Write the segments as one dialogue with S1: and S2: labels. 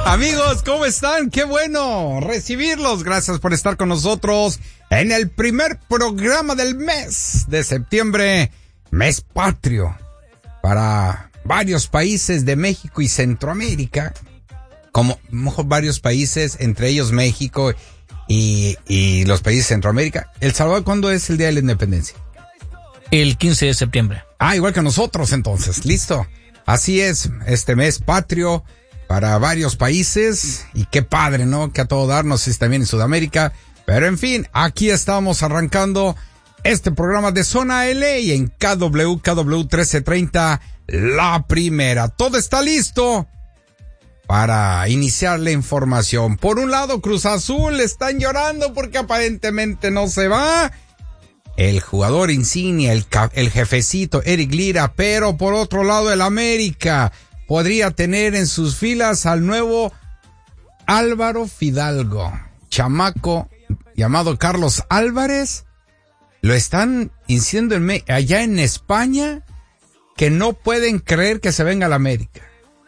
S1: Amigos, ¿cómo están? Qué bueno recibirlos. Gracias por estar con nosotros en el primer programa del mes de septiembre, mes patrio, para varios países de México y Centroamérica, como varios países, entre ellos México y los países de Centroamérica. ¿El Salvador cuándo es el Día de la Independencia?
S2: El 15 de septiembre.
S1: Ah, igual que nosotros entonces, listo. Así es, este mes patrio para varios países, y qué padre, ¿no? Que a todo dar, no sé si también en Sudamérica, pero en fin, aquí estamos arrancando este programa de Zona L y en KW 1330, la primera. Todo está listo para iniciar la información. Por un lado, Cruz Azul están llorando porque aparentemente no se va el jugador insignia, el jefecito Eric Lira, pero por otro lado el América podría tener en sus filas al nuevo Álvaro Fidalgo, chamaco llamado Carlos Álvarez. Lo están diciendo allá en España que no pueden creer que se venga al América.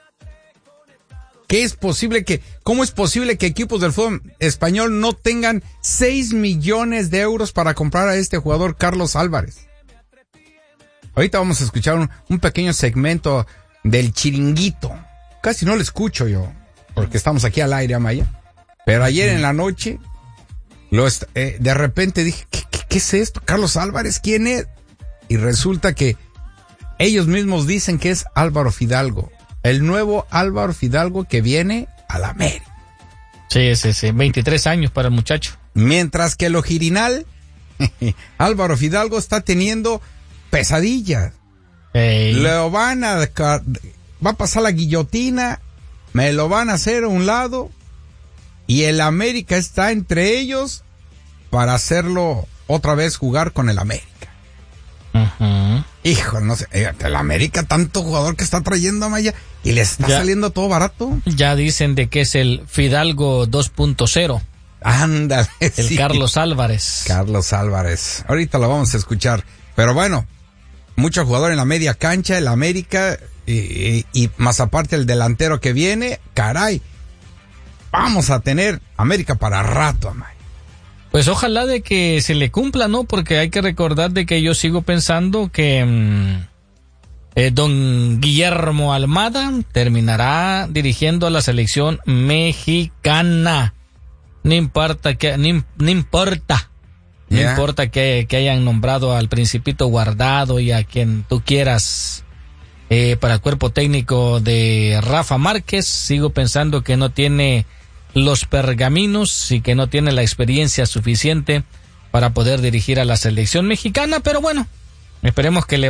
S1: ¿Cómo es posible que equipos del fútbol español no tengan 6 millones de euros para comprar a este jugador Carlos Álvarez? Ahorita vamos a escuchar un pequeño segmento del Chiringuito. Casi no lo escucho yo, porque estamos aquí al aire, Amaya. Pero ayer en la noche, de repente dije, ¿qué es esto? ¿Carlos Álvarez? ¿Quién es? Y resulta que ellos mismos dicen que es Álvaro Fidalgo. El nuevo Álvaro Fidalgo que viene a la América.
S2: Sí, 23 años para el muchacho.
S1: Mientras que el ojirinal, Álvaro Fidalgo está teniendo pesadillas. Va a pasar la guillotina, me lo van a hacer a un lado, y el América está entre ellos para hacerlo otra vez jugar con el América.
S2: Uh-huh.
S1: Hijo, no sé, el América, tanto jugador que está trayendo a Maya, y le está saliendo todo barato.
S2: Ya dicen de que es el Fidalgo 2.0.
S1: Ándale.
S2: El
S1: sí.
S2: Carlos Álvarez.
S1: Carlos Álvarez. Ahorita lo vamos a escuchar. Pero bueno, mucho jugador en la media cancha, el América, y más aparte el delantero que viene, caray. Vamos a tener América para rato, Amaya.
S2: Pues ojalá de que se le cumpla, ¿no? Porque hay que recordar de que yo sigo pensando que don Guillermo Almada terminará dirigiendo a la selección mexicana. No importa que hayan nombrado al Principito Guardado y a quien tú quieras para el cuerpo técnico de Rafa Márquez. Sigo pensando que no tiene los pergaminos y que no tiene la experiencia suficiente para poder dirigir a la selección mexicana, pero bueno, esperemos que le